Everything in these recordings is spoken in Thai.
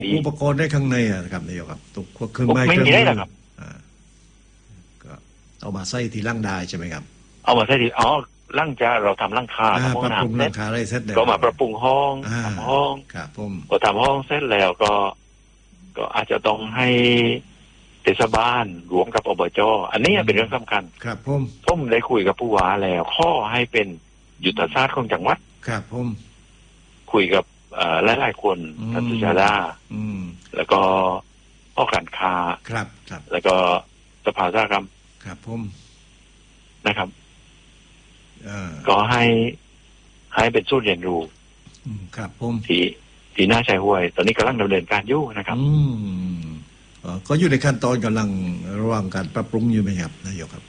อุปกรณ์ได้ข้างในครับนายกครับตุกเครื่องไม้ไม่เครื่องมีได้มือหรอกครับก็เอามาใส่ที่ร่างได้ใช่ไหมครับเอามาใส่ทีร่างจะเราทำร่างคาทำห้ปรับปรุงองน้ำเสร็จร่างคาได้เสร็จแล้วก็มาปรับปรุงห้องทำห้องครับผมพอทำห้องเสร็จแล้วก็อาจจะต้องให้เทศบาลรวมกับอบจ.อันนี้เป็นเรื่องสำคัญครับผมได้คุยกับผู้ว่าแล้วข้อให้เป็นยุทธศาสตร์ของจังหวัดครับผมคุยกับหลายๆคนท่านสุชาดาแล้วก็พ่อการค้าครับแล้วก็สภาอุตสาหกรรมครับผมนะครับก็ให้เป็นศูนย์เรียนรู้ครับผมที่น่าใช้ห้วยตอนนี้กำลังดำเนินการอยู่นะครับก็อยู่ในขั้นตอนกำลังระหว่างการปรับปรุงอยู่ไหมครับนายกครับ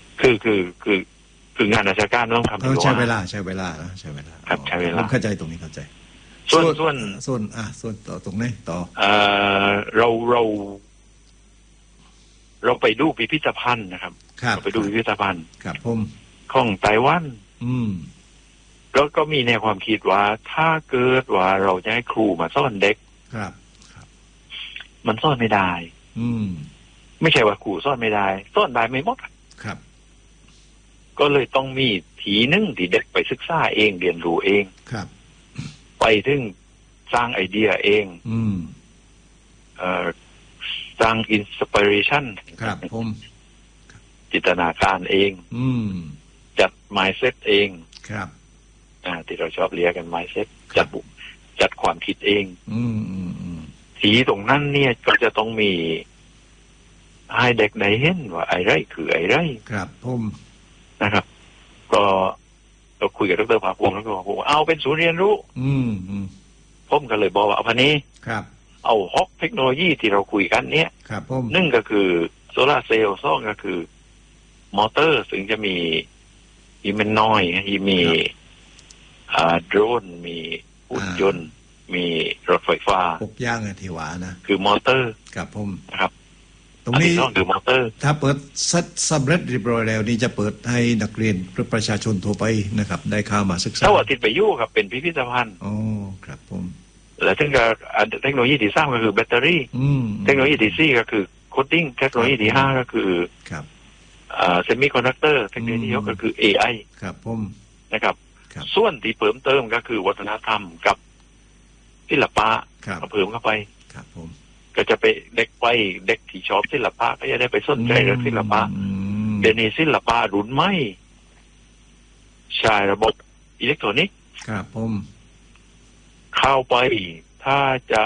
คืองานราชการต้องทำใช้เวลาครับใช้เวลาครับใช้เวลาเข้าใจตรงนี้เข้าใจส่วนต่อตรงไหนต่อเราไปดูพิพิธภัณฑ์นะครับไปดูพิพิธภัณฑ์ครับผมของไต้หวันก็มีแนวความคิดว่าถ้าเกิดว่าเราจะให้ครูมาสอนเด็กครับมันสอนไม่ได้ไม่ใช่ว่าครูสอนไม่ได้สอนได้ไม่หมดครับก็เลยต้องมีทีนึงที่เด็กไปศึกษาเองเรียนรู้เองครับไปถึงสร้างไอเดียเองสร้างอินสปิเรชันครับผมจินตนาการเองจัด mindset เองครับที่เราชอบเรียกกัน mindset จัดความคิดเองทีตรงนั้นเนี่ยก็จะต้องมีให้เด็กไหนเห็นว่าไอ้ไรคือไอ้ไรครับผมนะครับก็เราคุยกับดร.ภาคภูมิแล้วก็บอกว่าเอาเป็นศูนย์เรียนรู้ผมก็เลยบอกว่าเอาพันนี้ครับเอาฮอกเทคโนโลยีที่เราคุยกันเนี้ยครับผมนึ่งก็คือโซลาร์เซลล์ซ่องก็คือมอเตอร์ซึ่งจะมีมันน้อยมีโดรนมีหุ่นยนต์มีรถไฟฟ้าพวกย่างที่หวานะคือมอเตอร์ครับผมนะครับตรงนี้คือมอเตอร์ถ้าเปิดสำเร็จเรียบร้อยแล้วนี่จะเปิดให้นักเรียนหรือประชาชนทั่วไปนะครับได้เข้ามาศึกษาถ้าว่าติดไปยู่ครับเป็นพิพิธภัณฑ์อ๋อครับผมแล้วถึงกับเทคโนโลยีที่สร้างก็คือแบตเตอรี่เทคโนโลยีที่4ก็คือโคดดิ้งเทคโนโลยีที่5ก็คือครับเซมิคอนดักเตอร์เทคโนโลยีที่6ก็คือ AI ครับผมนะครับส่วนที่เพิ่มเติมก็คือวัฒนธรรมกับศิลปะเพิ่มเข้าไปครับผมก็จะไปเด็กที่ชอบศิลปะก็จะได้ไปสนใจเรื่องศิลปะเดี๋ยวนี้ศิลปะรุ่นใหม่ใช้ระบบอิเล็กทรอนิกส์ครับผมเข้าไปถ้าจะ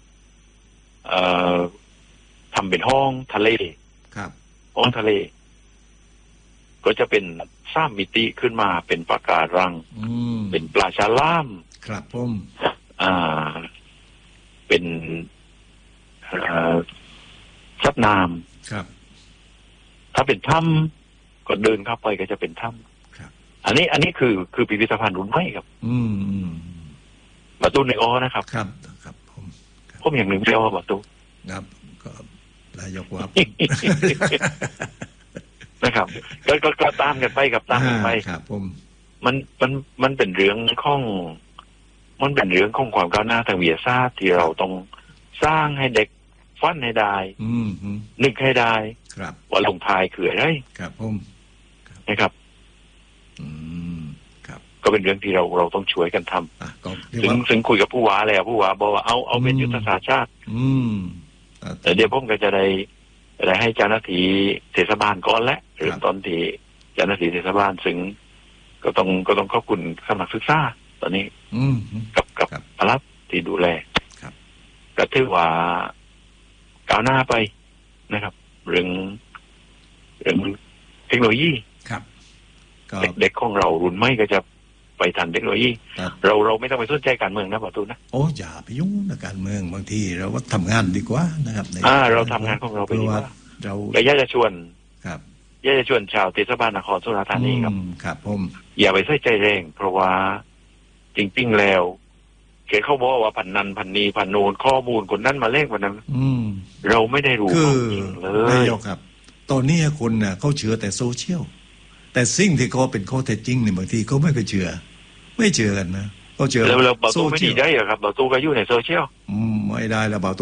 ทำเป็นห้องทะเลครับห้องทะเลก็จะเป็น3 มิติขึ้นมาเป็นปะการังเป็นปลาฉลามครับผมเป็นสัตว์น้ำครับถ้าเป็นถ้ำก็เดินเข้าไปก็จะเป็นถ้ำครับอันนี้คือพิพิธภัณฑ์รุ่นใหม่ครับประตูในอ้อนะครับครับผมอย่างหนึ่งเดียวประตูครับก็นายกว่านะครับก็ตามกันไปกับตามกันไปครับผมมันเป็นเรื่องของความก้าวหน้าทางวิทยาศาสตร์ที่เราต้องสร้างให้เด็กฟันให้ได้นึกให้ได้ว่าลงทายคืออะไรครับผมนะครับครับก็เป็นเรื่องที่เราต้องช่วยกันทำซึ่งคุยกับผู้ว่าแล้วผู้ว่าบอกว่าเอาเป็นยุทธศาสตร์ชาติแต่เดี๋ยวผมก็จะได้ให้เจ้าหน้าที่เทศบาลก่อนและหรือตอนที่เจ้าหน้าที่เทศบาลซึ่งก็ต้องขอบคุณสำนักศึกษาตอนนี้กับพลับที่ดูแลก็ถือว่าก้าวหน้าไปนะครับเรื่องเทคโนโลยีครับเด็กของเรารุ่นใหม่ก็จะไปทันเทคโนโลยีเราไม่ต้องไปสนใจการเมืองนะประตูนะโอ้อย่าไปยุ่งกับการเมืองบางทีเราว่าทำงานดีกว่านะครับเราทำงานของเราไปดีกว่าเราอยากจะชวนครับอยากจะชวนชาวเทศบาลนครสุราษฎร์ธานีครับผมอย่าไปใส่ใจแรงเพราะว่าจริงๆแล้วเขียนเขาบอกว่าพันนันพันนีพันโนนข้อมูลคนนั้นมาเลขวันนั้นเราไม่ได้รู้เลยนายกครับตอนนี้คนน่ะเขาเชื่อแต่โซเชียลแต่สิ่งที่เขาเป็นข้อเท็จจริงเนี่ยบางทีเขาไม่ไปเชื่อกันนะเขาเชื่อแล้วเราบอกตัวไม่ดีได้หรอครับบอกตัวก็อยู่ในโซเชียลไม่ได้แล้วบอก